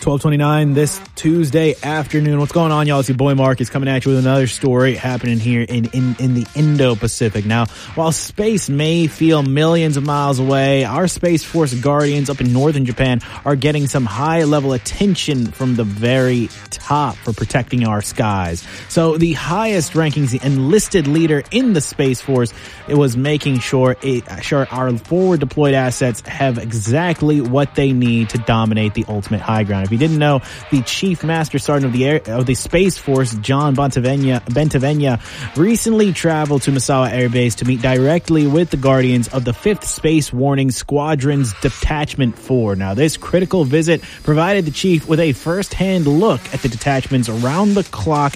12:29 this Tuesday afternoon. What's going on, y'all? It's your boy Mark is coming at you with another story happening here in the Indo-Pacific. Now, while space may feel millions of miles away, our Space Force Guardians up in northern Japan are getting some high-level attention from the very top for protecting our skies. So the highest rankings enlisted leader in the Space Force, it was making sure our forward deployed assets have exactly what they need to dominate the ultimate high ground. If you didn't know, the Chief Master Sergeant of the Space Force, John Bentavenia, recently traveled to Misawa Air Base to meet directly with the Guardians of the 5th Space Warning Squadron's Detachment 4. Now, this critical visit provided the Chief with a first-hand look at the detachment's round-the-clock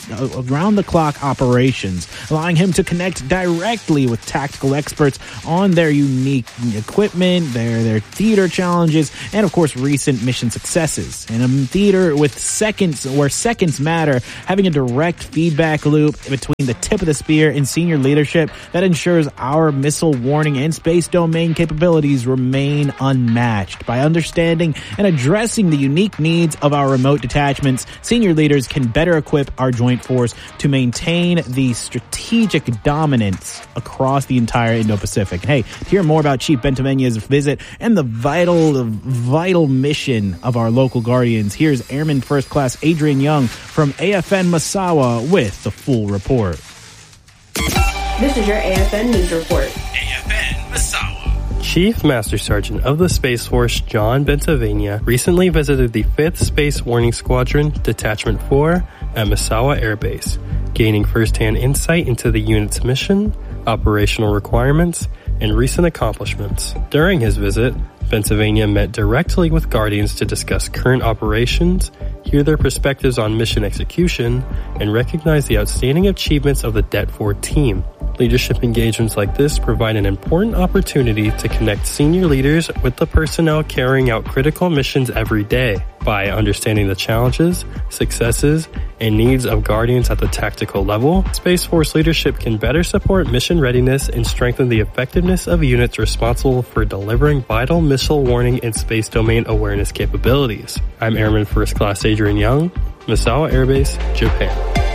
operations, allowing him to connect directly with tactical experts on their unique equipment, their theater challenges, and, of course, recent mission successes. In a theater where seconds matter, having a direct feedback loop between the tip of the spear and senior leadership that ensures our missile warning and space domain capabilities remain unmatched. By understanding and addressing the unique needs of our remote detachments, senior leaders can better equip our joint force to maintain the strategic dominance across the entire Indo-Pacific. And hey, to hear more about Chief Bentavenia's visit and the vital mission of our local Guardians, here's Airman First Class Adrian Young from AFN Misawa with the full report. This is your AFN News Report. AFN Misawa. Chief Master Sergeant of the Space Force, John Bentavenia, recently visited the 5th Space Warning Squadron, Detachment 4, at Misawa Air Base, gaining first-hand insight into the unit's mission, operational requirements, and recent accomplishments. During his visit, Bentavenia met directly with Guardians to discuss current operations, hear their perspectives on mission execution, and recognize the outstanding achievements of the Det 4 team. Leadership engagements like this provide an important opportunity to connect senior leaders with the personnel carrying out critical missions every day. By understanding the challenges, successes, and needs of Guardians at the tactical level, Space Force leadership can better support mission readiness and strengthen the effectiveness of units responsible for delivering vital missile warning and space domain awareness capabilities. I'm Airman First Class Adrian Young, Misawa Air Base, Japan.